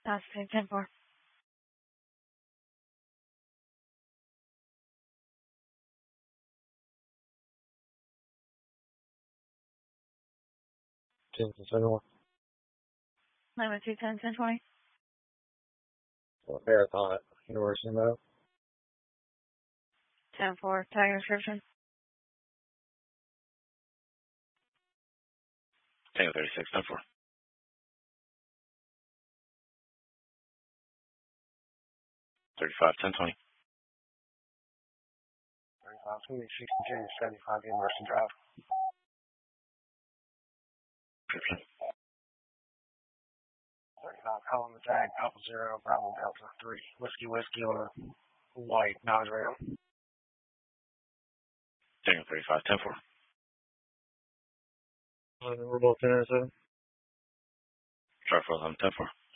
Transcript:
Altitude 10-4. Lima 210, 1020. Marathon at University of Meadow. 10-4, tag description. Tango 36, 10-4. 35, 1020. 35, 75 University Drive. Description. 35, calling the tag, Alpha 0, Bravo Delta 3. Whiskey on a white Dodge Ram. Tango 35, 10-4. We're both in 7. Drive for 11, 10-4.